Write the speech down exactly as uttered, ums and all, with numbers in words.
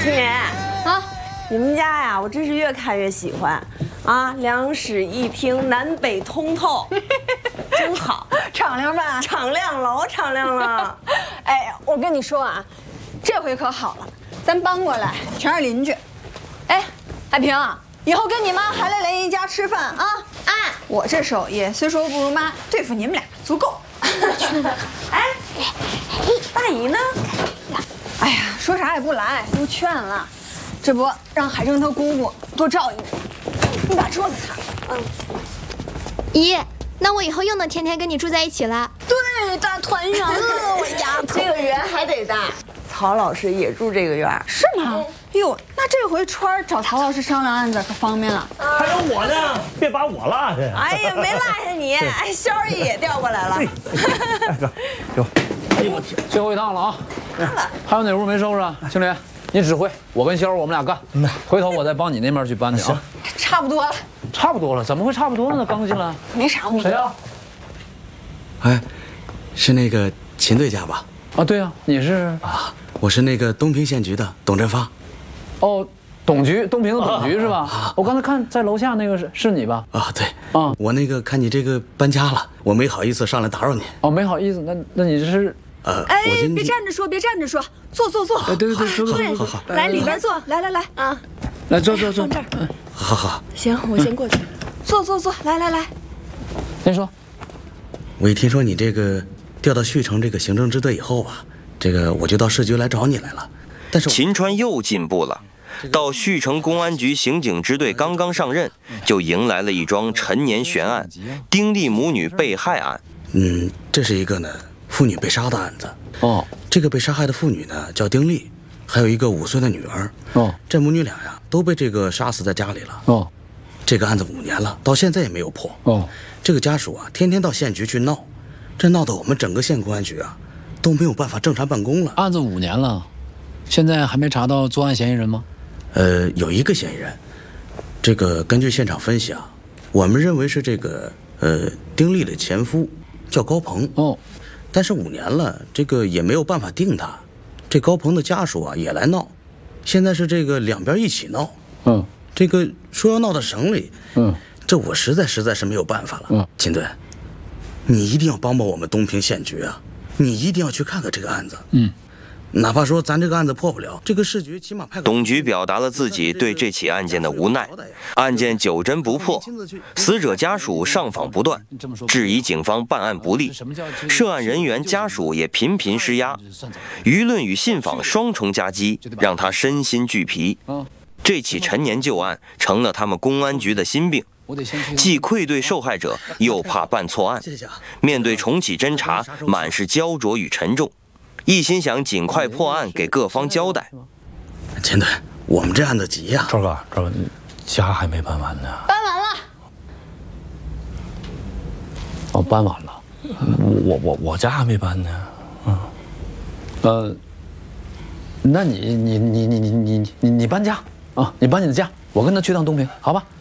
青莲啊， 你们家呀，我真是越看越喜欢啊，两室一厅，南北通透，真好， 敞亮吧？ 敞亮，老敞亮了。 哎，我跟你说啊，这回可好了，咱搬过来全是邻居。哎，海平，以后跟你妈还来联谊家吃饭啊！啊，我这手艺虽说不如妈，对付你们俩足够。 哎，大姨呢？ 哎呀，说啥也不来，都劝了。这不让海生他姑姑多照应你，你把桌子擦了。嗯。 姨，那我以后又能天天跟你住在一起了。 对，大团圆了，我丫头。 这个园还得大。曹老师也住这个院， 是吗？哟，那这回川儿找曹老师商量案子可方便了。 还有我呢，别把我落下。 哎呀，没落下你，哎，肖儿也调过来了。 给我，哎呦我天， 最后一趟了啊！还有哪屋没收拾啊？青莲，你指挥，我跟肖儿我们俩干。嗯，回头我再帮你那边去搬去啊。 差不多了。 差不多了？怎么会差不多了呢？刚进来。 没啥物。 谁啊？ 哎，是那个秦队家吧？ 啊，对啊，你是啊，我是那个东平县局的董振发。 哦，董局，东平的董局是吧？啊，我刚才看在楼下那个是是你吧？ 啊，对啊，我那个看你这个搬家了，我没好意思上来打扰你。 哦，没好意思，那那你这是呃， 哎，别站着说，别站着说，坐坐坐。 哎，对对对，坐坐坐，好好， 来里边坐，来来来啊， 来坐坐坐， 放这儿。 嗯，好好。 行，我先过去。 坐坐坐，来来来。 您说， 我一听说你这个调到旭城这个行政支队以后吧，这个我就到市局来找你来了。但是秦川又进步了。到旭城公安局刑警支队刚刚上任，就迎来了一桩陈年悬案——丁力母女被害案。 嗯，这是一个呢妇女被杀的案子。 哦， 这个被杀害的妇女呢叫丁力，还有一个五岁的女儿。 哦， 这母女俩呀都被这个杀死在家里了。 哦， 这个案子五年了，到现在也没有破。 哦， 这个家属啊天天到县局去闹，这闹得我们整个县公安局啊都没有办法正常办公了。 案子五年了，现在还没查到作案嫌疑人吗？ 呃，有一个嫌疑人，这个根据现场分析啊，我们认为是这个呃丁力的前夫，叫高鹏。 哦， 但是五年了，这个也没有办法定他。这高鹏的家属啊也来闹，现在是这个两边一起闹。 嗯， 这个说要闹到省里。 嗯， 这我实在实在是没有办法了。 嗯， 秦队，你一定要帮帮我们东平县局啊！你一定要去看看这个案子。 嗯。 哪怕说咱这个案子破不了，这个市局起码派。 董局表达了自己对这起案件的无奈，案件久侦不破，死者家属上访不断，质疑警方办案不力，涉案人员家属也频频施压，舆论与信访双重夹击，让他身心俱疲。这起陈年旧案成了他们公安局的心病，既愧对受害者，又怕办错案，面对重启侦查，满是焦灼与沉重。一心想尽快破案，给各方交代。 秦队，我们这案子急呀！ 赵哥，赵哥，家还没搬完呢。 搬完了。 哦，搬完了。 我我我家还没搬呢。嗯。 呃，那你你你你你你你你搬家啊？你搬你的家，我跟他去趟东平，好吧？